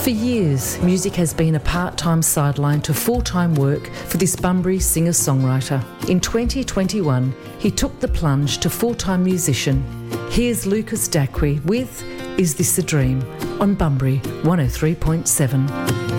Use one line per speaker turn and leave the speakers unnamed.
For years, music has been a part-time sideline to full-time work for this Bunbury singer-songwriter. In 2021, he took the plunge to full-time musician. Here's Lucas Dacqui with Is This a Dream on Bunbury 103.7.